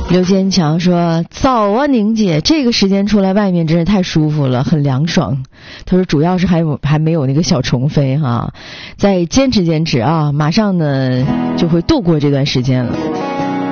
刘坚强说：“早啊，宁姐，这个时间出来外面真是太舒服了，很凉爽。”他说：“主要是还没有那个小虫飞哈，再坚持坚持啊，马上呢就会度过这段时间了。”